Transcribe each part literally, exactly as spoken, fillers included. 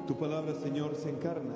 Tu palabra, Señor, se encarna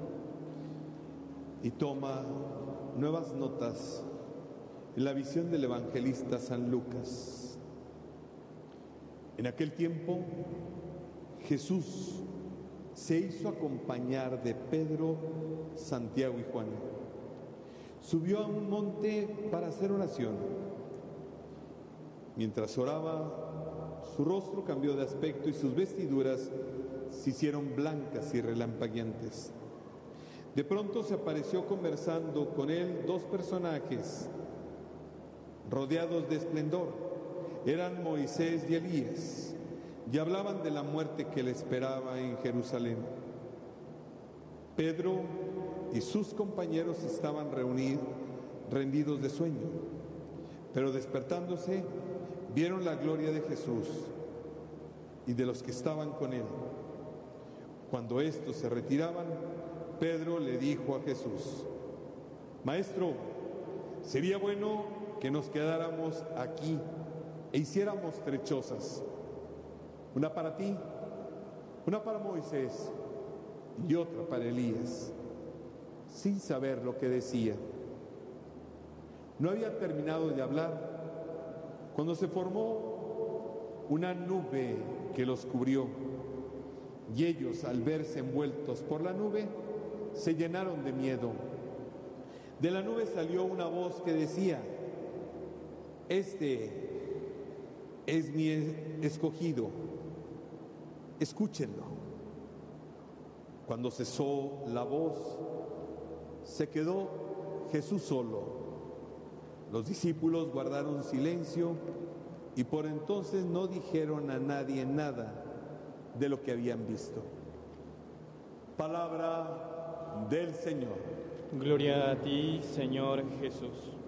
y toma nuevas notas en la visión del evangelista San Lucas. En aquel tiempo, Jesús se hizo acompañar de Pedro, Santiago y Juan. Subió a un monte para hacer oración. Mientras oraba, su rostro cambió de aspecto y sus vestiduras se hicieron blancas y relampagueantes. De pronto se apareció conversando con él dos personajes rodeados de esplendor. Eran Moisés y Elías, y hablaban de la muerte que le esperaba en Jerusalén. Pedro y sus compañeros estaban reunidos, rendidos de sueño, pero despertándose, vieron la gloria de Jesús y de los que estaban con él. Cuando estos se retiraban, Pedro le dijo a Jesús: Maestro, sería bueno que nos quedáramos aquí e hiciéramos tres chozas, una para ti, una para Moisés y otra para Elías. Sin saber lo que decía. No había terminado de hablar cuando se formó una nube que los cubrió, y ellos, al verse envueltos por la nube, se llenaron de miedo. De la nube salió una voz que decía: Este es mi escogido, escúchenlo. Cuando cesó la voz, se quedó Jesús solo. Los discípulos guardaron silencio y por entonces no dijeron a nadie nada de lo que habían visto. Palabra del Señor. Gloria a ti, Señor Jesús.